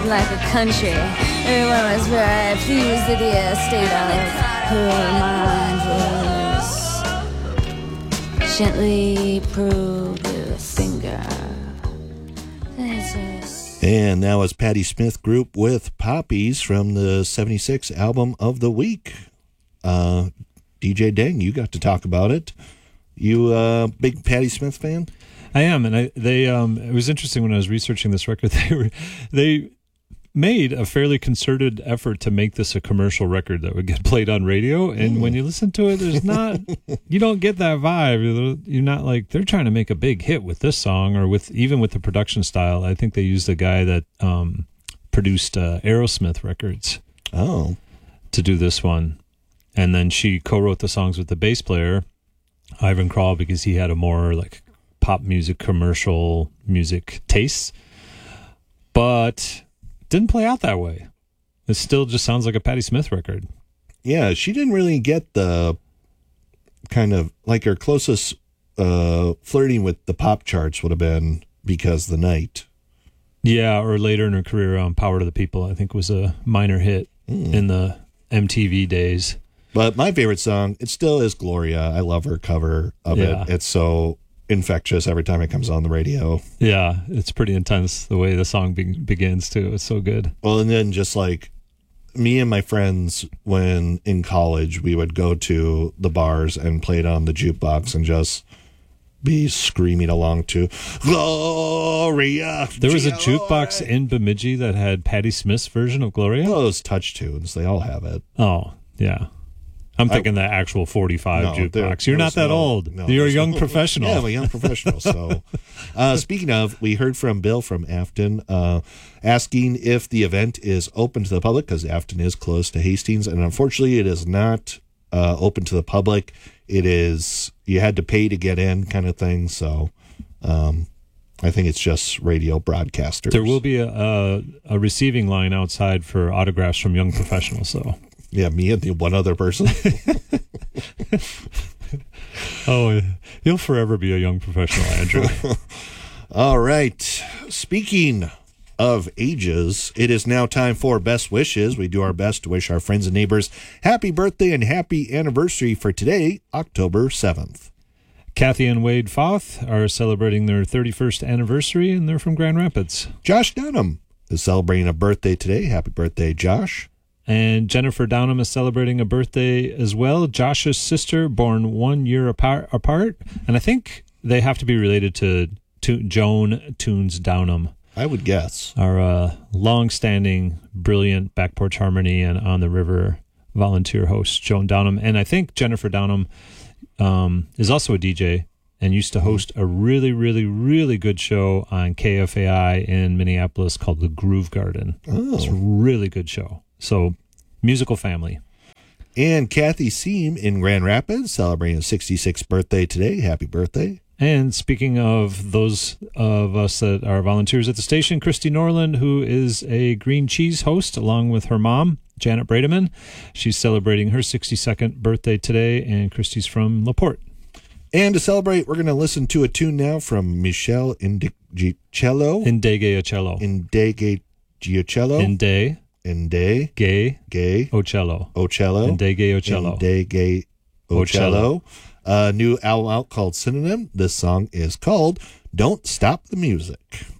like a country. Everyone was very pleased at the state of her mind was. Gently probe your finger. And that was Patti Smith Group with Poppies from the 76 album of the week. DJ Deng, you got to talk about it. You a big Patti Smith fan? I am, and it was interesting when I was researching this record. They made a fairly concerted effort to make this a commercial record that would get played on radio. And when you listen to it, there's not, you don't get that vibe. You're not like, they're trying to make a big hit with this song or even with the production style. I think they used a guy that produced Aerosmith records to do this one. And then she co-wrote the songs with the bass player, Ivan Krall, because he had a more like pop music, commercial music taste. But didn't play out that way. It still just sounds like a Patti Smith record. Yeah, she didn't really get the kind of like her closest flirting with the pop charts would have been Because the Night. Yeah, or later in her career, Power to the People, I think was a minor hit in the MTV days. But my favorite song, it still is Gloria. I love her cover of it. It's so infectious every time it comes on the radio. Yeah, it's pretty intense the way the song begins too. It's so good. Well, and then just like me and my friends, when in college, we would go to the bars and play it on the jukebox and just be screaming along to Gloria. There was a jukebox in Bemidji that had Patti Smith's version of Gloria? Those touch tunes, they all have it. Oh, yeah. I'm thinking the actual 45 jukebox. You're not that old. No, you're a young professional. Yeah, I'm a young professional. So, speaking of, we heard from Bill from Afton asking if the event is open to the public because Afton is close to Hastings, and unfortunately, it is not open to the public. It is you had to pay to get in, kind of thing. So, I think it's just radio broadcasters. There will be a receiving line outside for autographs from young professionals, though. Yeah, me and the one other person. Oh, you'll forever be a young professional, Andrew. All right. Speaking of ages, it is now time for Best Wishes. We do our best to wish our friends and neighbors happy birthday and happy anniversary for today, October 7th. Kathy and Wade Foth are celebrating their 31st anniversary, and they're from Grand Rapids. Josh Dunham is celebrating a birthday today. Happy birthday, Josh. And Jennifer Downham is celebrating a birthday as well. Josh's sister, born 1 year apart. And I think they have to be related to Joan Tunes Downham. I would guess. Our long-standing, brilliant Back Porch Harmony and On the River volunteer host, Joan Downham. And I think Jennifer Downham is also a DJ and used to host a really, really, really good show on KFAI in Minneapolis called The Groove Garden. Oh. It's a really good show. So, musical family. And Kathy Seam in Grand Rapids celebrating a 66th birthday today. Happy birthday. And speaking of those of us that are volunteers at the station, Christy Norland, who is a green cheese host along with her mom, Janet Brademan. She's celebrating her 62nd birthday today, and Christy's from LaPorte. And to celebrate, we're going to listen to a tune now from Michelle Indegicello. Indegicello. Indegicello. Inde Gay Ocello. New album out called Synonym. This song is called Don't Stop the Music.